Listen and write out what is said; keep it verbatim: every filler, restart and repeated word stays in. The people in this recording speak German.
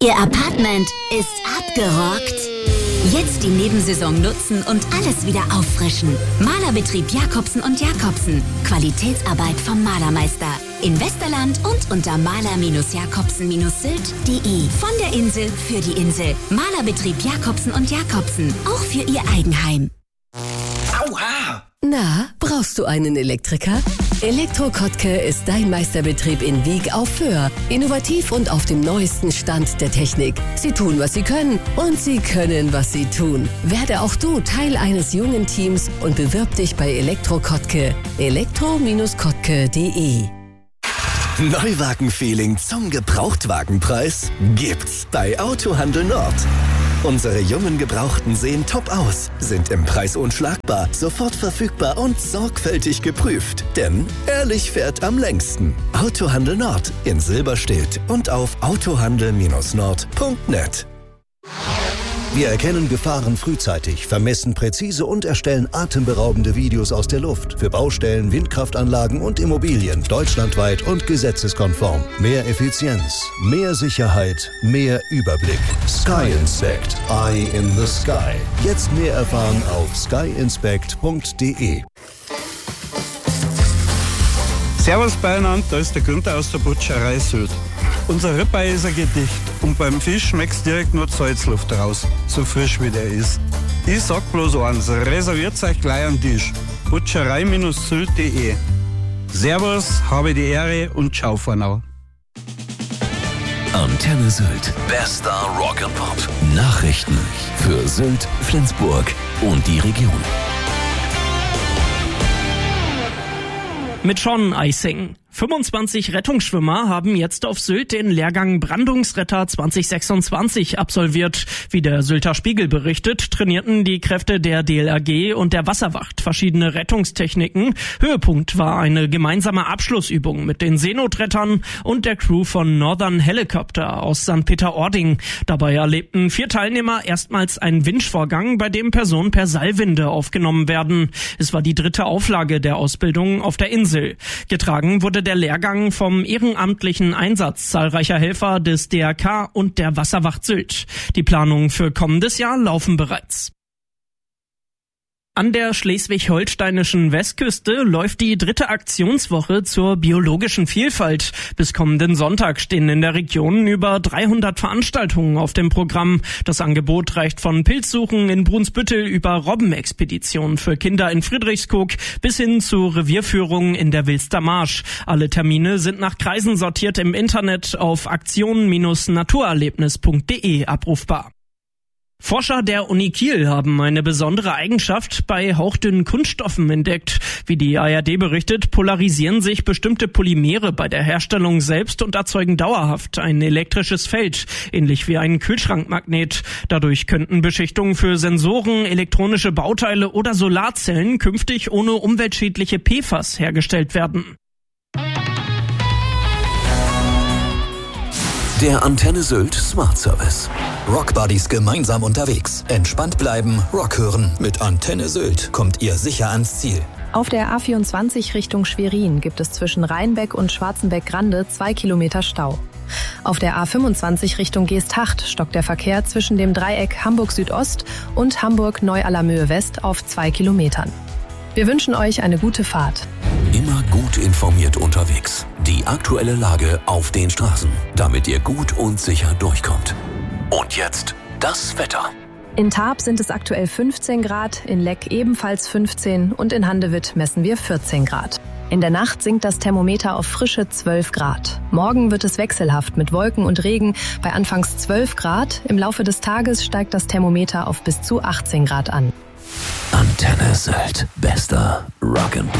Ihr Apartment ist abgerockt? Jetzt die Nebensaison nutzen und alles wieder auffrischen. Malerbetrieb Jacobsen und Jacobsen. Qualitätsarbeit vom Malermeister. In Westerland und unter maler-jacobsen Sylt punkt de. Von der Insel für die Insel. Malerbetrieb Jacobsen und Jacobsen. Auch für Ihr Eigenheim. Aua! Na, brauchst du einen Elektriker? Elektro Kottke ist dein Meisterbetrieb in Wieg auf Föhr. Innovativ und auf dem neuesten Stand der Technik. Sie tun, was sie können und sie können, was sie tun. Werde auch du Teil eines jungen Teams und bewirb dich bei Elektro Kottke. elektro Kottke punkt de. Neuwagen-Feeling zum Gebrauchtwagenpreis gibt's bei Autohandel Nord. Unsere jungen Gebrauchten sehen top aus, sind im Preis unschlagbar, sofort verfügbar und sorgfältig geprüft. Denn ehrlich fährt am längsten. Autohandel Nord in Silberstedt und auf autohandel Nord punkt net. Wir erkennen Gefahren frühzeitig, vermessen präzise und erstellen atemberaubende Videos aus der Luft. Für Baustellen, Windkraftanlagen und Immobilien deutschlandweit und gesetzeskonform. Mehr Effizienz, mehr Sicherheit, mehr Überblick. Sky Inspect. Eye in the Sky. Jetzt mehr erfahren auf sky inspect punkt de. Servus beieinander, da ist der Günther aus der Butcherei Sylt. Unser Ribeye ist ein Gedicht und beim Fisch schmeckt's direkt nur die Salzluft raus, so frisch wie der ist. Ich sag bloß eins, reserviert euch gleich am Tisch. butcherei Sylt punkt de. Servus, habe die Ehre und ciao for now. Antenne Sylt. Bester Rock'n'Pop. Nachrichten für Sylt, Flensburg und die Region. Mit Sean Eising. fünfundzwanzig Rettungsschwimmer haben jetzt auf Sylt den Lehrgang Brandungsretter zwanzig sechsundzwanzig absolviert. Wie der Sylter Spiegel berichtet, trainierten die Kräfte der D L R G und der Wasserwacht verschiedene Rettungstechniken. Höhepunkt war eine gemeinsame Abschlussübung mit den Seenotrettern und der Crew von Northern Helicopter aus Sankt Peter-Ording. Dabei erlebten vier Teilnehmer erstmals einen Winschvorgang, bei dem Personen per Seilwinde aufgenommen werden. Es war die dritte Auflage der Ausbildung auf der Insel. Getragen wurde der Lehrgang vom ehrenamtlichen Einsatz zahlreicher Helfer des D R K und der Wasserwacht Sylt. Die Planungen für kommendes Jahr laufen bereits. An der schleswig-holsteinischen Westküste läuft die dritte Aktionswoche zur biologischen Vielfalt. Bis kommenden Sonntag stehen in der Region über dreihundert Veranstaltungen auf dem Programm. Das Angebot reicht von Pilzsuchen in Brunsbüttel über Robbenexpeditionen für Kinder in Friedrichskoog bis hin zu Revierführungen in der Wilster Marsch. Alle Termine sind nach Kreisen sortiert im Internet auf aktion naturerlebnis punkt de abrufbar. Forscher der Uni Kiel haben eine besondere Eigenschaft bei hauchdünnen Kunststoffen entdeckt. Wie die A R D berichtet, polarisieren sich bestimmte Polymere bei der Herstellung selbst und erzeugen dauerhaft ein elektrisches Feld, ähnlich wie ein Kühlschrankmagnet. Dadurch könnten Beschichtungen für Sensoren, elektronische Bauteile oder Solarzellen künftig ohne umweltschädliche P F A S hergestellt werden. Der Antenne Sylt Smart Service. Rockbuddies gemeinsam unterwegs. Entspannt bleiben, Rock hören. Mit Antenne Sylt kommt ihr sicher ans Ziel. Auf der A vierundzwanzig Richtung Schwerin gibt es zwischen Rheinbeck und Schwarzenbeck-Grande zwei Kilometer Stau. Auf der A fünfundzwanzig Richtung Geesthacht stockt der Verkehr zwischen dem Dreieck Hamburg Südost und Hamburg Neu-Allermöhe West auf zwei Kilometern. Wir wünschen euch eine gute Fahrt. Immer gut informiert unterwegs. Die aktuelle Lage auf den Straßen, damit ihr gut und sicher durchkommt. Und jetzt das Wetter. In Tarp sind es aktuell fünfzehn Grad, in Leck ebenfalls fünfzehn und in Handewitt messen wir vierzehn Grad. In der Nacht sinkt das Thermometer auf frische zwölf Grad. Morgen wird es wechselhaft mit Wolken und Regen bei anfangs zwölf Grad. Im Laufe des Tages steigt das Thermometer auf bis zu achtzehn Grad an. Antenne Sylt. Bester Rock'n'Pop.